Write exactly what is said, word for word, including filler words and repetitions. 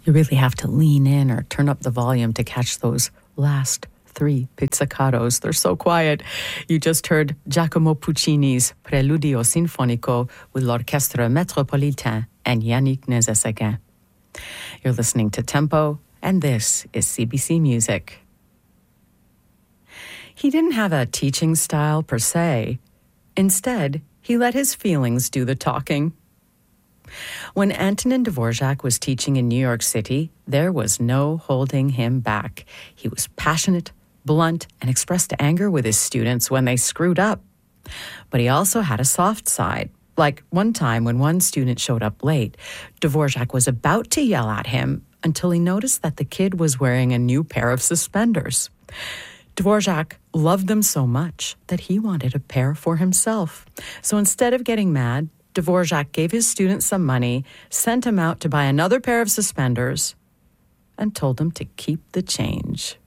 You really have to lean in or turn up the volume to catch those last three pizzicatos. They're so quiet. You just heard Giacomo Puccini's Preludio Sinfonico with l'Orchestre Métropolitain and Yannick Nézet-Séguin. You're listening to Tempo, and this is C B C Music. He didn't have a teaching style per se. Instead, he let his feelings do the talking. When Antonin Dvorak was teaching in New York City, there was no holding him back. He was passionate, blunt, and expressed anger with his students when they screwed up. But he also had a soft side. Like one time when one student showed up late, Dvorak was about to yell at him until he noticed that the kid was wearing a new pair of suspenders. Dvorak loved them so much that he wanted a pair for himself. So instead of getting mad, Dvorak gave his student some money, sent him out to buy another pair of suspenders, and told him to keep the change.